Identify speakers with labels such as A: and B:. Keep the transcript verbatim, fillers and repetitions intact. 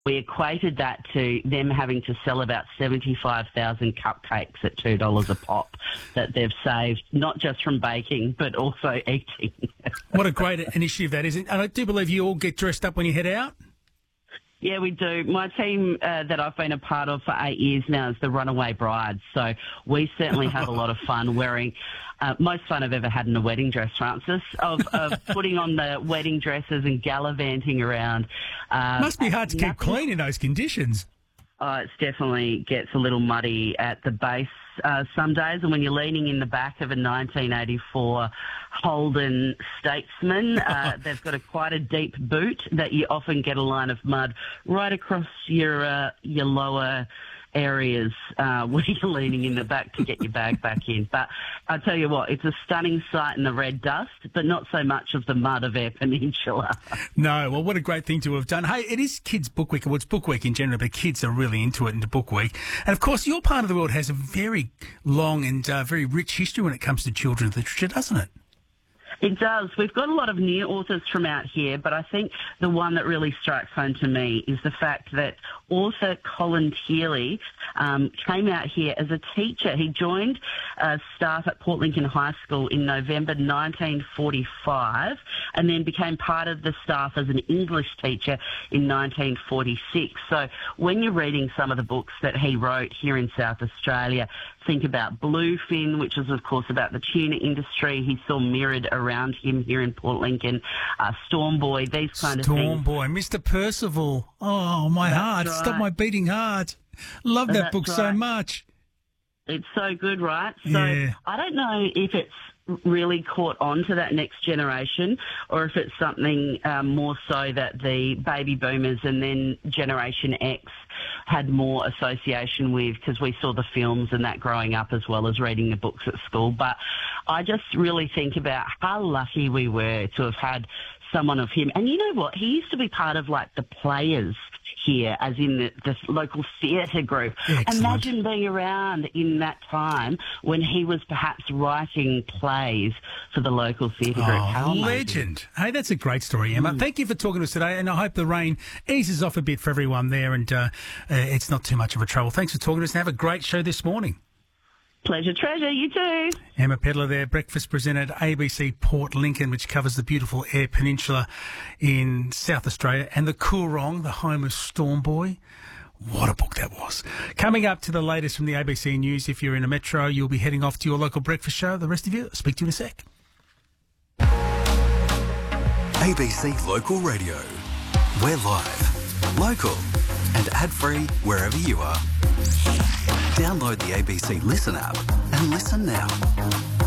A: We equated that to them having to sell about seventy-five thousand cupcakes at two dollars a pop that they've saved, not just from baking, but also eating.
B: What a great initiative that is. And I do believe you all get dressed up when you head out?
A: Yeah, we do. My team uh, that I've been a part of for eight years now is the Runaway Brides. So we certainly have a lot of fun wearing, uh, most fun I've ever had in a wedding dress, Francis, of, of putting on the wedding dresses and gallivanting around. Uh,
B: Must be hard to keep clean in those conditions.
A: Oh, it definitely gets a little muddy at the base uh, some days, and when you're leaning in the back of a nineteen eighty-four Holden Statesman, uh, they've got a quite a deep boot that you often get a line of mud right across your uh, your lower areas uh, where you're leaning in the back to get your bag back in. But I tell you what, it's a stunning sight in the red dust, but not so much of the mud of Eyre Peninsula.
B: No, well, what a great thing to have done. Hey, it is Kids Book Week. Well, it's Book Week in general, but kids are really into it into Book Week. And, of course, your part of the world has a very long and uh, very rich history when it comes to children's literature, doesn't it?
A: It does. We've got a lot of new authors from out here, but I think the one that really strikes home to me is the fact that author Colin Tearley um, came out here as a teacher. He joined uh, staff at Port Lincoln High School in November nineteen forty-five and then became part of the staff as an English teacher in nineteen forty-six. So when you're reading some of the books that he wrote here in South Australia, think about Bluefin, which is, of course, about the tuna industry. He saw mirrored around him here in Port Lincoln. Uh, Storm Boy, these kind
B: Storm
A: of things.
B: Boy, Mister Percival. Oh, my
A: That's
B: heart.
A: right.
B: Stop my beating heart. Love that
A: That's
B: book so
A: right.
B: much.
A: It's so good, right? So
B: Yeah.
A: I don't know if it's really caught on to that next generation or if it's something um, more so that the baby boomers and then Generation X had more association with, because we saw the films and that growing up as well as reading the books at school. But I just really think about how lucky we were to have had someone of him. And you know what? He used to be part of like the Players here, as in the, the local theatre group.
B: Excellent.
A: Imagine being around in that time when he was perhaps writing plays for the local theatre group. How
B: Oh,
A: amazing.
B: legend. Hey, that's a great story, Emma. Mm. Thank you for talking to us today, and I hope the rain eases off a bit for everyone there and uh, uh, it's not too much of a trouble. Thanks for talking to us, and have a great show this morning.
A: Pleasure, treasure. You too.
B: Emma Pedlar there, breakfast presenter at A B C Port Lincoln, which covers the beautiful Eyre Peninsula in South Australia, and the Coorong, the home of Storm Boy. What a book that was. Coming up to the latest from the A B C News. If you're in a metro, you'll be heading off to your local breakfast show. The rest of you, I'll speak to you in a sec.
C: A B C Local Radio. We're live, local and ad-free wherever you are. Download the A B C Listen app and listen now.